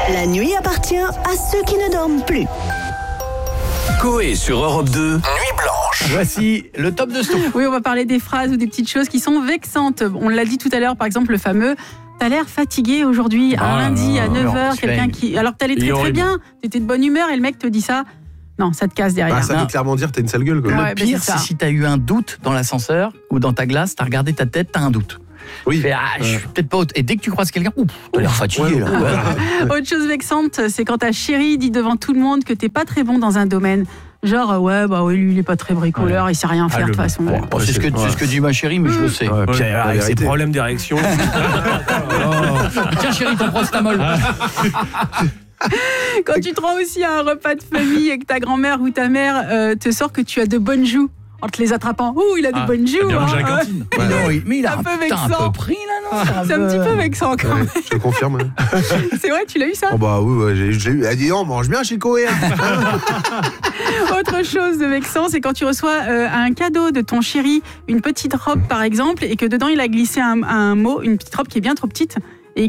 La nuit appartient à ceux qui ne dorment plus. Coé sur Europe 2, Nuit Blanche. Voici le top de Stouff. Oui, on va parler des phrases ou des petites choses qui sont vexantes. On l'a dit tout à l'heure, par exemple, le fameux « T'as l'air fatigué aujourd'hui, un lundi à 9h, quelqu'un qui... » Alors que t'allais très bien, t'étais de bonne humeur et le mec te dit ça. Non, ça te casse derrière. Ça veut clairement dire t'as une sale gueule, quoi. Le pire, c'est si t'as eu un doute dans l'ascenseur ou dans ta glace, t'as regardé ta tête, t'as un doute. Oui. Je suis peut-être pas haute. Et dès que tu croises quelqu'un, t'as l'air fatigué. Autre chose vexante, c'est quand ta chérie dit devant tout le monde que t'es pas très bon dans un domaine. Genre, lui, il est pas très bricoleur, il sait rien faire de toute façon. C'est ce que dit ma chérie, mais je le sais. Puis avec ses problèmes d'érection. Tiens, chérie, ton prostamol. Quand tu te rends aussi à un repas de famille et que ta grand-mère ou ta mère te sort que tu as de bonnes joues, en te les attrapant, il a de bonnes joues. Mais il a un peu un vexant. peu pris là, non? C'est un petit peu vexant quand même. Je te confirme. C'est vrai, tu l'as eu ça? Oui, j'ai eu. Elle dit on mange bien chez Coé. Autre chose de vexant, c'est quand tu reçois un cadeau de ton chéri, une petite robe par exemple, et que dedans il a glissé un mot, une petite robe qui est bien trop petite.